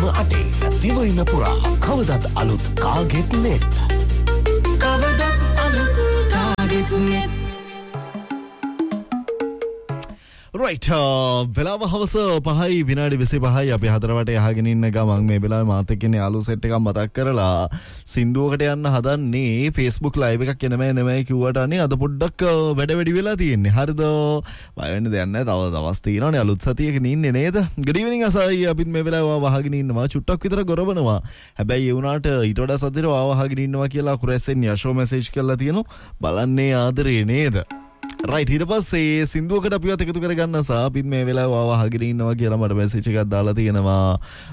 සැප්තැම්බර් 8 දිවයින පුරා කවදත් අලුත් කාගෙත් නෙත්. කවදත් අලුත් කාගෙත් නෙත්. right වෙලාව හවස 5යි විනාඩි 25යි අපි හතරවට යහගෙන ඉන්න ගමන් මේ වෙලාවේ මාත් එක්ක ඉන්නේ යාළු සෙට් එකක් මතක් කරලා සින්දුවකට යන්න හදන්නේ Facebook live එකක් නෙමෙයි කිව්වට අනේ අද පොඩ්ඩක් වැඩ වැඩි වෙලා තියෙන්නේ හරිද බය වෙන්න දෙයක් නැහැ තව දවස් තියෙනවානේ අලුත් සතියක ඉන්නේ නේද good evening අසයි අපිත් මේ වෙලාව වහගෙන ඉන්නවා චුට්ටක් විතර ගොරවනවා හැබැයි ඒ වුණාට ඊට වඩා සද්දේට වහගෙන ඉන්නවා කියලා කුරැස්සෙන් යෂෝ මැසේජ් කරලා තියෙනවා බලන්නේ ආදරේ නේද right ඊට පස්සේ සින්දුවකට අපිවත් එකතු කරගන්න සහ අපිත් මේ වෙලාව වහගෙන ඉන්නවා කියලා මට මැසේජ් එකක් දාලා තියෙනවා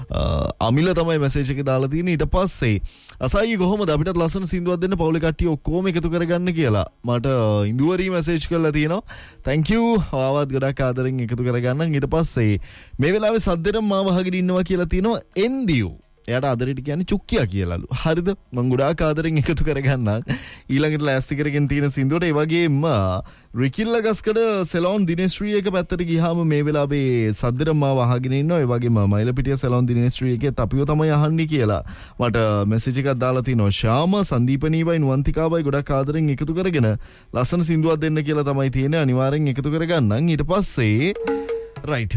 අමිල තමයි මැසේජ් එක දාලා තියෙන්නේ ඊට පස්සේ අසයි කොහොමද අපිටත් ලස්සන සින්දුවක් දෙන්න පවුලේ කට්ටිය ඔක්කොම එකතු කරගන්න කියලා මට ඉන්දුවරි මැසේජ් කරලා තියෙනවා thank you ආවත් ගොඩක් ආදරෙන් එකතු කරගන්න ඊට පස්සේ මේ වෙලාවේ සද්දෙට මාව වහගෙන ඉන්නවා කියලා තියෙනවා එන්දියු එයාට ආදරෙට කියන්නේ චුක්කියා කියලාලු. හරිද? මම ගොඩාක් ආදරෙන් එකතු කරගන්නම්. ඊළඟට ලෑස්ති කරගෙන තියෙන සින්දුවට ඒ වගේම රිකිල්ලගස්කඩ සෙලොන් දිනේශ්‍රී එක පැත්තට ගියාම මේ වෙලාවේ සද්දෙට මාව අහගෙන ඉන්නවා. ඒ වගේම මයිලපිටිය සෙලොන් දිනේශ්‍රී එකේ අපිව තමයි අහන්නේ කියලා. මට මැසේජ් එකක් දාලා තිනවා. ශාම සංදීපනීවයි නුවන්තිකාවයි ගොඩක් ආදරෙන් එකතු කරගෙන ලස්සන සින්දුවක් දෙන්න කියලා තමයි තියෙන්නේ. අනිවාර්යෙන් එකතු කරගන්නම්. ඊට පස්සේ right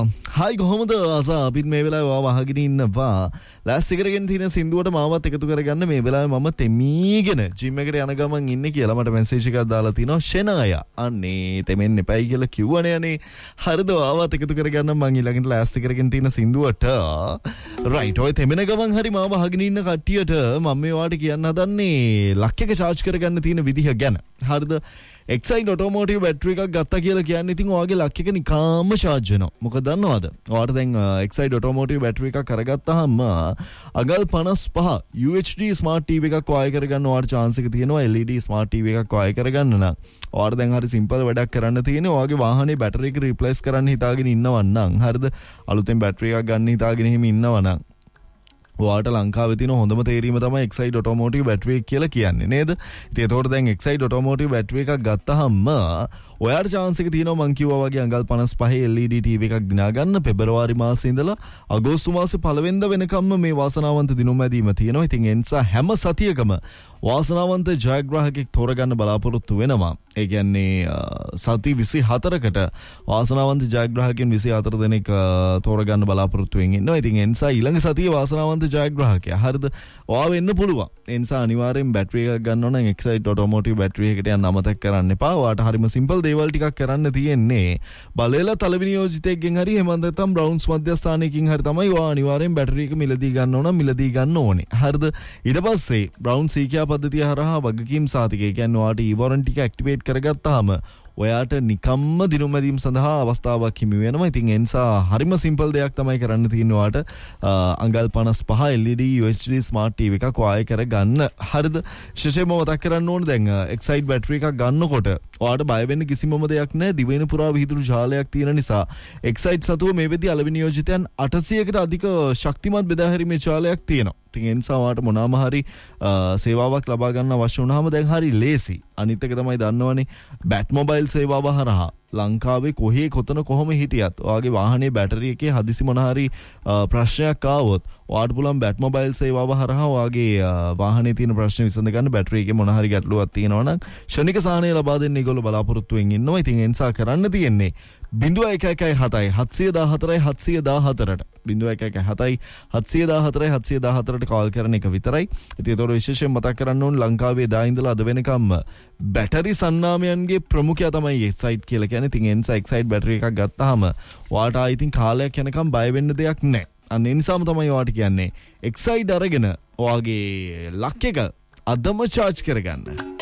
hi කොහොමද ආසා අපිත් මේ වෙලාවේ වහගෙන ඉන්නවා ලෑස්ති කරගෙන තියෙන සින්දුවට මාවත් එකතු කරගන්න මේ වෙලාවේ මම තෙමීගෙන ජිම් එකට යන ගමන් ඉන්නේ කියලා මට මැසේජ් එකක් දාලා තිනවා ෂෙනාය අනේ තෙමෙන්න එපයි කියලා කිව්වනේ අනේ හරිද ආවත් එකතු කරගන්න මම ඊළඟට ලෑස්ති කරගෙන තියෙන සින්දුවට right ඔය තෙමෙන ගමන් හරි මාව වහගෙන ඉන්න කට්ටියට මම මේ වාට කියන්න හදන්නේ ලක් එක charge කරගන්න තියෙන විදිහ ගැන හරිද Excite automotive battery එකක් ගත්තා කියලා කියන්නේ ඉතින් ඔයාගේ ලක් එක නිකාම්ම charge වෙනවා. මොකද දන්නවද? ඔයාට දැන් Excite automotive battery එකක් කරගත්තාම අගල් 55 UHD smart TV එකක් වාය කරගන්න ඔයාට chance එක තියෙනවා LED smart TV එකක් වාය කරගන්න නම්. ඔයාට දැන් හරි simple වැඩක් කරන්න තියෙන්නේ ඔයාගේ වාහනේ battery එක replace කරන්න හිතාගෙන ඉන්නවන් නම් හරිද? අලුතෙන් battery එකක් ගන්න හිතාගෙන එහෙම ඉන්නවන් නම් ඔයාට ලංකාවේ තියෙන හොඳම තේරීම තමයි Excite automotive battery එක කියලා කියන්නේ නේද? ඉතින් ඒතකොට දැන් Excite automotive battery එකක් ගත්තාම ඔයාට chance එක තියෙනවා මං කිව්වා වගේ අඟල් 55 LED TV එකක් දිනා ගන්න පෙබරවාරි මාසේ ඉඳලා අගෝස්තු මාසේ 1 වෙනිදා වෙනකම්ම මේ වාසනාවන්ත දිනුමැදීම තියෙනවා. ඉතින් ඒ නිසා හැම සතියකම වාසනාවන්ත ජයග්‍රාහකෙක් තෝරගන්න බලාපොරොත්තු වෙනවා. ඒ කියන්නේ සති 24කට වාසනාවන්ත ජයග්‍රාහකයන් 24 දෙනෙක් තෝරගන්න බලාපොරොත්තු වෙමින් ඉන්නවා. ඉතින් ඒ නිසා ඊළඟ සතියේ වාසනාවන්ත ජයග්‍රාහකයා හරිද? ඔයා වෙන්න පුළුවන්. ඒ නිසා අනිවාර්යෙන් බැටරි එකක් ගන්න ඕන නම් Excite automotive battery එකට යන්න අමතක කරන්න එපා. ඔයාට හරිම සිම්පල් දේවල් ටිකක් කරන්න තියෙන්නේ. බලේලා තලවිනියෝජිතයෙක්ගෙන් හරි එහෙම නැත්නම් බ්‍රවුන්ස් මධ්‍යස්ථානයකින් හරි තමයි ඔයා අනිවාර්යෙන් බැටරි එක මිලදී ගන්න ඕන මිලදී ගන්න ඕනේ. හරිද? ඊට පස්සේ බ්‍රවුන්ස් සීකියා පද්ධතිය හරහා වගකීම් සාතිකය කියන්නේ ඔයාට e-warranty එක ඇක්ටිවේට් කරගත්තාම ඔයාට නිකම්ම දිනුමැදීම් සඳහා අවස්ථාවක් හිමි වෙනවා. ඉතින් ඒ නිසා හරිම සිම්පල් දෙයක් තමයි කරන්න තියෙන්නේ ඔයාට අඟල් 55 LED UHD smart TV එකක් වාය කරගන්න. හරිද? විශේෂයෙන්ම මතක් කරන්න ඕනේ දැන් Excite battery එකක් ගන්නකොට ඔයාට බය වෙන්න කිසිමම දෙයක් නැහැ. දිවයින පුරා විහිදුරු ජාලයක් තියෙන නිසා Excite සතුව මේ වෙද්දී අලෙවි නියෝජිතයන් 800කට අධික ශක්තිමත් බෙදා හැරීමේ ජාලයක් තියෙනවා. ඉතින් ඒ නිසා ඔයාට මොනවාම හරි සේවාවක් ලබා ගන්න අවශ්‍ය වුණාම දැන් හරි ලේසි. අනිත් එක තමයි දන්නවනේ බැට් මොබයිල් සේවාව හරහා ලංකාවේ කොහේ කොතන කොහොම හිටියත් ඔයාගේ වාහනේ බැටරි එකේ හදිසි මොන හරි ප්‍රශ්නයක් ආවොත් ඔයාට පුළුවන් බැට් මොබයිල් සේවාව හරහා ඔයාගේ වාහනේ තියෙන ප්‍රශ්න විසඳ ගන්න බැටරි එකේ මොන හරි ගැටලුවක් තියෙනවා නම් ක්ෂණික සහනය ලබා දෙන්න ඒගොල්ලෝ බලාපොරොත්තු වෙමින් ඉන්නවා. ඉතින් ඒ නිසා කරන්න තියෙන්නේ 0117 714 කෝල් කරන එක විතරයි. ඉතින් ඒතකොට විශේෂයෙන් මතක් කරන්න ඕන ලංකාවේ දා ඉඳලා අද වෙනකම් බැටරි සන්නාමයන්ගේ ප්‍රමුඛයා තමයි Excite කියලා කියන්නේ. ඉතින් ඒ නිසා Excite බැටරි එකක් ගත්තාම ඔයාට ඉතින් කාලයක් යනකම් බය වෙන්න දෙයක් නැහැ. අන්න ඒ නිසාම තමයි ඔයාට කියන්නේ Excite අරගෙන ඔයාගේ ලක් එක අදම charge කරගන්න.